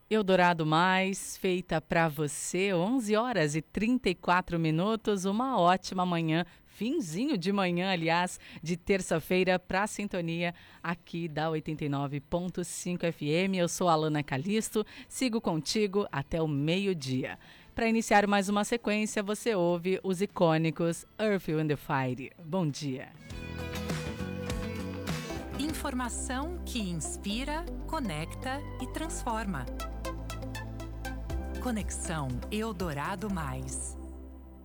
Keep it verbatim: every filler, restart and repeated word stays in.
Eldorado Mais, feita para você, onze horas e trinta e quatro minutos, uma ótima manhã, finzinho de manhã, aliás, de terça-feira para a sintonia aqui da oitenta e nove ponto cinco F M. Eu sou a Alana Calisto, sigo contigo até o meio-dia. Para iniciar mais uma sequência, você ouve os icônicos Earth, Wind and Fire. Bom dia. Informação que inspira, conecta e transforma. Conexão Eldorado Mais.